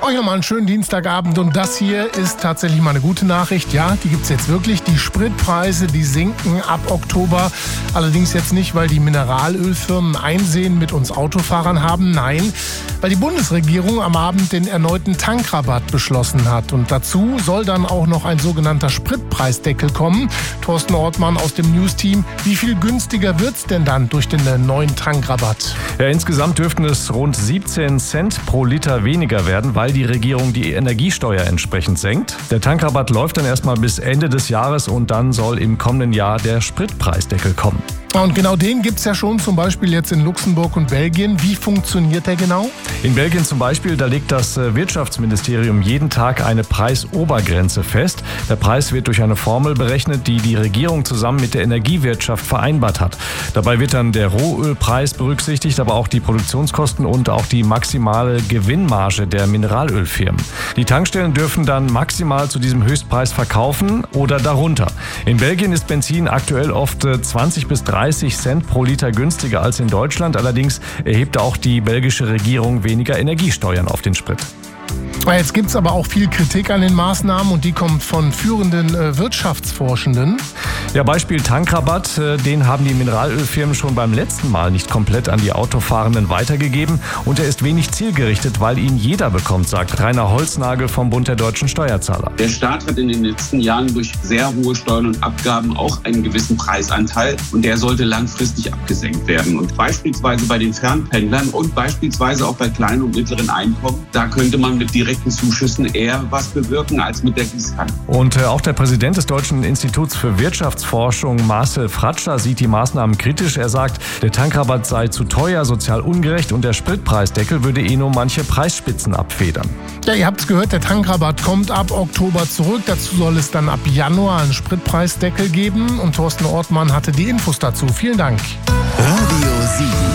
Euch nochmal einen schönen Dienstagabend und das hier ist tatsächlich mal eine gute Nachricht. Ja, die gibt's jetzt wirklich. Die Spritpreise, die sinken ab Oktober. Allerdings jetzt nicht, weil die Mineralölfirmen Einsehen mit uns Autofahrern haben. Nein, weil die Bundesregierung am Abend den erneuten Tankrabatt beschlossen hat. Und dazu soll dann auch noch ein sogenannter Spritpreisdeckel kommen. Thorsten Ortmann aus dem News-Team. Wie viel günstiger wird's denn dann durch den neuen Tankrabatt? Ja, insgesamt dürften es rund 17 Cent pro Liter weniger werden, weil die Regierung die Energiesteuer entsprechend senkt. Der Tankrabatt läuft dann erstmal bis Ende des Jahres und dann soll im kommenden Jahr der Spritpreisdeckel kommen. Und genau den gibt's ja schon, zum Beispiel jetzt in Luxemburg und Belgien. Wie funktioniert der genau? In Belgien zum Beispiel, da legt das Wirtschaftsministerium jeden Tag eine Preisobergrenze fest. Der Preis wird durch eine Formel berechnet, die die Regierung zusammen mit der Energiewirtschaft vereinbart hat. Dabei wird dann der Rohölpreis berücksichtigt, aber auch die Produktionskosten und auch die maximale Gewinnmarge der Mineralölfirmen. Die Tankstellen dürfen dann maximal zu diesem Höchstpreis verkaufen oder darunter. In Belgien ist Benzin aktuell oft 20 bis 30 Cent pro Liter günstiger als in Deutschland. Allerdings erhebt auch die belgische Regierung weniger Energiesteuern auf den Sprit. Jetzt gibt es aber auch viel Kritik an den Maßnahmen und die kommt von führenden Wirtschaftsforschenden. Ja, Beispiel Tankrabatt, den haben die Mineralölfirmen schon beim letzten Mal nicht komplett an die Autofahrenden weitergegeben. Und er ist wenig zielgerichtet, weil ihn jeder bekommt, sagt Rainer Holznagel vom Bund der deutschen Steuerzahler. Der Staat hat in den letzten Jahren durch sehr hohe Steuern und Abgaben auch einen gewissen Preisanteil und der sollte langfristig abgesenkt werden. Und beispielsweise bei den Fernpendlern und beispielsweise auch bei kleinen und mittleren Einkommen, da könnte man mit direkten Zuschüssen eher was bewirken als mit der Gießkanne. Und auch der Präsident des Deutschen Instituts für Wirtschaftsforschung, Marcel Fratscher, sieht die Maßnahmen kritisch. Er sagt, der Tankrabatt sei zu teuer, sozial ungerecht und der Spritpreisdeckel würde nur manche Preisspitzen abfedern. Ja, ihr habt es gehört, der Tankrabatt kommt ab Oktober zurück. Dazu soll es dann ab Januar einen Spritpreisdeckel geben. Und Thorsten Ortmann hatte die Infos dazu. Vielen Dank. Radio 7.